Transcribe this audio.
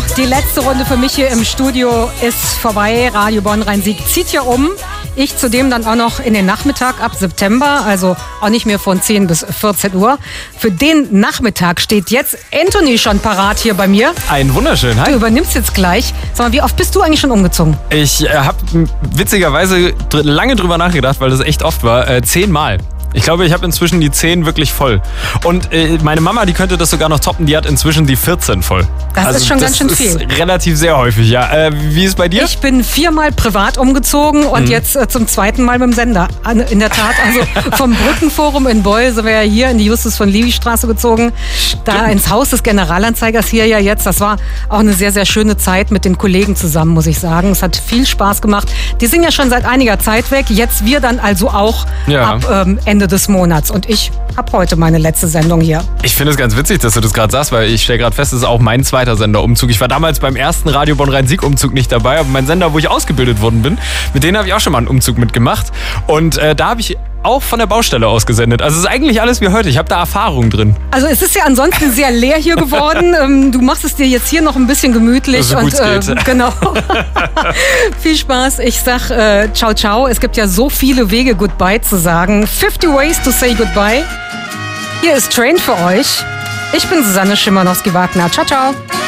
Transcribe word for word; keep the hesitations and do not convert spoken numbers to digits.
Die letzte Runde für mich hier im Studio ist vorbei. Radio Bonn-Rhein-Sieg zieht ja um. Ich zudem dann auch noch in den Nachmittag ab September, also auch nicht mehr von zehn bis vierzehn Uhr. Für den Nachmittag steht jetzt Anthony schon parat hier bei mir. Ein wunderschön, hi. Du übernimmst jetzt gleich. Sag mal, wie oft bist du eigentlich schon umgezogen? Ich äh, habe witzigerweise dr- lange drüber nachgedacht, weil das echt oft war. Äh, zehnmal. Ich glaube, ich habe inzwischen die zehn wirklich voll. Und äh, meine Mama, die könnte das sogar noch toppen, die hat inzwischen die vierzehn voll. Das also ist schon das ganz schön viel. Das ist relativ sehr häufig, ja. Äh, wie ist es bei dir? Ich bin viermal privat umgezogen und mhm. jetzt äh, zum zweiten Mal mit dem Sender. In der Tat, also vom Brückenforum in Beul sind wir ja hier in die Justus von Liebig Straße gezogen. Da Stimmt. ins Haus des Generalanzeigers hier ja jetzt. Das war auch eine sehr, sehr schöne Zeit mit den Kollegen zusammen, muss ich sagen. Es hat viel Spaß gemacht. Die sind ja schon seit einiger Zeit weg. Jetzt wir dann also auch ja. ab ähm, Ende des Monats. Und ich habe heute meine letzte Sendung hier. Ich finde es ganz witzig, dass du das gerade sagst, weil ich stelle gerade fest, das ist auch mein zweiter Senderumzug. Ich war damals beim ersten Radio Bonn-Rhein-Sieg-Umzug nicht dabei, aber mein Sender, wo ich ausgebildet worden bin, mit denen habe ich auch schon mal einen Umzug mitgemacht. Und äh, da habe ich auch von der Baustelle aus gesendet. Also es ist eigentlich alles wie heute. Ich habe da Erfahrung drin. Also es ist ja ansonsten sehr leer hier geworden. Du machst es dir jetzt hier noch ein bisschen gemütlich. So und äh, genau. Viel Spaß. Ich sag äh, ciao, ciao. Es gibt ja so viele Wege, Goodbye zu sagen. fifty ways to say goodbye. Hier ist Train für euch. Ich bin Susanne Schimanowski-Wagner. Ciao, ciao.